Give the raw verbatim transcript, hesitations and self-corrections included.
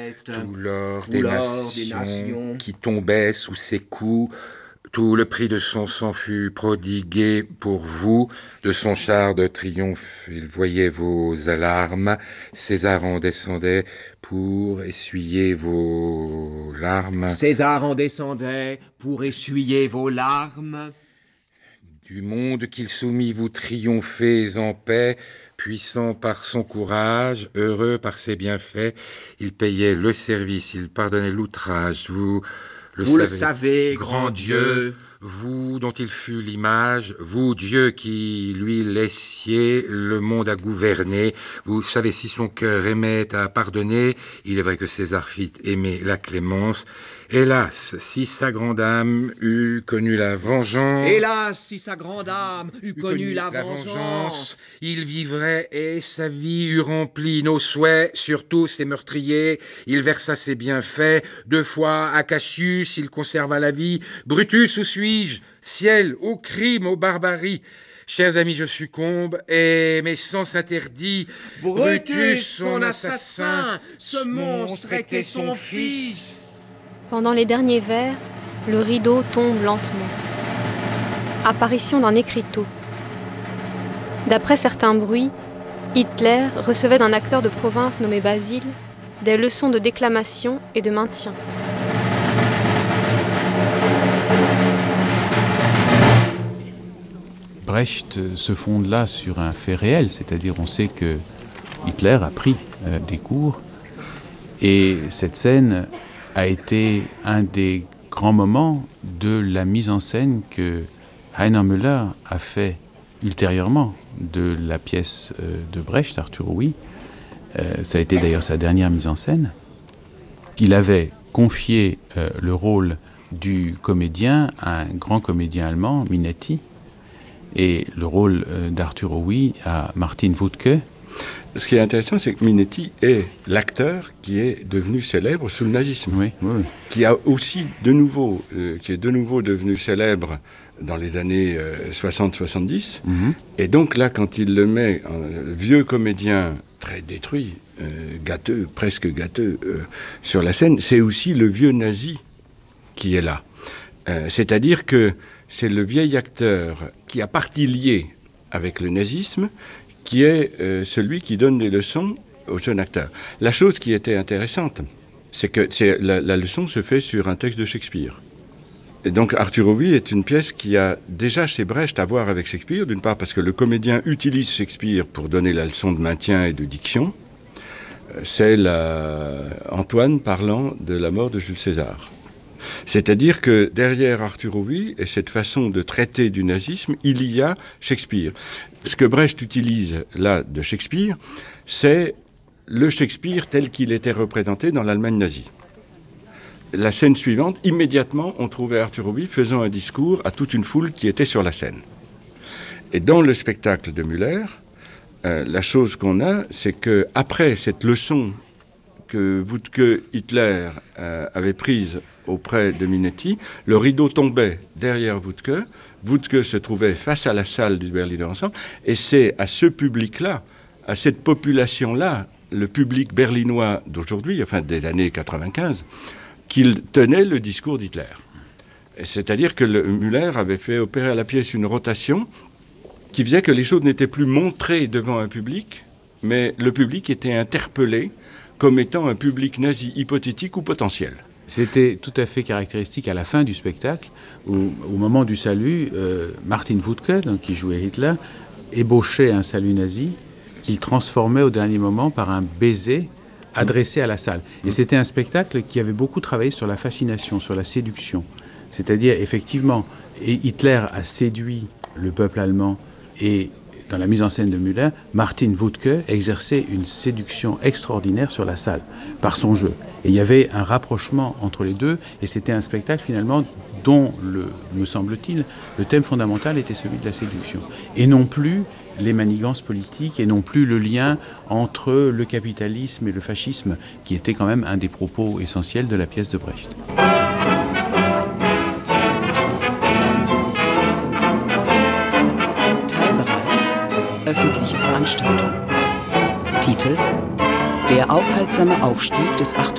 fête, tout l'or tout des, l'or des nations nations qui tombait sous ses coups. Tout le prix de son sang fut prodigué pour vous. De son char de triomphe, il voyait vos alarmes. César en descendait pour essuyer vos larmes. César en descendait pour essuyer vos larmes. Du monde qu'il soumit, vous triomphez en paix. Puissant par son courage, heureux par ses bienfaits, il payait le service, il pardonnait l'outrage. Vous le Vous savez, le savez, grand Dieu, vous dont il fut l'image, vous, Dieu qui lui laissiez le monde à gouverner, vous savez si son cœur aimait à pardonner, il est vrai que César fit aimer la clémence. Hélas, si sa grande âme eût connu la vengeance, Hélas, si sa grande âme eût connu la, la vengeance, vengeance, il vivrait et sa vie eût rempli nos souhaits, surtout ses meurtriers. Il versa ses bienfaits, deux fois à Cassius, il conserva la vie. Brutus, où suis-je? Ciel, au crime, aux barbaries. Chers amis, je succombe, et mes sens interdits. Brutus, son assassin, ce monstre était son fils. Pendant les derniers vers, le rideau tombe lentement. Apparition d'un écriteau. D'après certains bruits, Hitler recevait d'un acteur de province nommé Basile des leçons de déclamation et de maintien. Brecht se fonde là sur un fait réel, c'est-à-dire on sait que Hitler a pris euh, des cours et cette scène a été un des grands moments de la mise en scène que Heiner Müller a fait ultérieurement de la pièce de Brecht, Arthur Rouy. Euh, ça a été d'ailleurs sa dernière mise en scène. Il avait confié euh, le rôle du comédien à un grand comédien allemand, Minetti, et le rôle euh, d'Arthur Rouy à Martin Wuttke. Ce qui est intéressant, c'est que Minetti est l'acteur qui est devenu célèbre sous le nazisme, oui, oui. qui a aussi de nouveau, euh, qui est de nouveau devenu célèbre dans les années euh, soixante soixante-dix. Mm-hmm. Et donc là, quand il le met, un vieux comédien très détruit, euh, gâteux, presque gâteux, euh, sur la scène, c'est aussi le vieux nazi qui est là. Euh, c'est-à-dire que c'est le vieil acteur qui a partie liée avec le nazisme, qui est euh, celui qui donne des leçons aux jeunes acteurs. La chose qui était intéressante, c'est que c'est, la, la leçon se fait sur un texte de Shakespeare. Et donc Arthur Rouy est une pièce qui a déjà chez Brecht à voir avec Shakespeare, d'une part parce que le comédien utilise Shakespeare pour donner la leçon de maintien et de diction. C'est la... Antoine parlant de la mort de Jules César. C'est-à-dire que derrière Arthur Rouy et cette façon de traiter du nazisme, il y a Shakespeare. Ce que Brecht utilise là de Shakespeare, c'est le Shakespeare tel qu'il était représenté dans l'Allemagne nazie. La scène suivante, immédiatement, on trouvait Arthur Rouy faisant un discours à toute une foule qui était sur la scène. Et dans le spectacle de Müller, euh, la chose qu'on a, c'est que après cette leçon que Wuttke Hitler euh, avait prise auprès de Minetti, le rideau tombait derrière Wuttke. Wuttke se trouvait face à la salle du Berliner Ensemble, et c'est à ce public-là, à cette population-là, le public berlinois d'aujourd'hui, enfin des années quatre-vingt-quinze, qu'il tenait le discours d'Hitler. C'est-à-dire que le, Müller avait fait opérer à la pièce une rotation qui faisait que les choses n'étaient plus montrées devant un public, mais le public était interpellé comme étant un public nazi hypothétique ou potentiel. C'était tout à fait caractéristique à la fin du spectacle, où, au moment du salut, euh, Martin Wuttke, donc, qui jouait Hitler, ébauchait un salut nazi qu'il transformait au dernier moment par un baiser adressé à la salle. Et c'était un spectacle qui avait beaucoup travaillé sur la fascination, sur la séduction. C'est-à-dire, effectivement, Hitler a séduit le peuple allemand et dans la mise en scène de Müller, Martin Wuttke exerçait une séduction extraordinaire sur la salle, par son jeu. Et il y avait un rapprochement entre les deux, et c'était un spectacle finalement dont, le, me semble-t-il, le thème fondamental était celui de la séduction. Et non plus les manigances politiques, et non plus le lien entre le capitalisme et le fascisme, qui était quand même un des propos essentiels de la pièce de Brecht. Öffentliche Veranstaltung. Titel: Der aufhaltsame Aufstieg des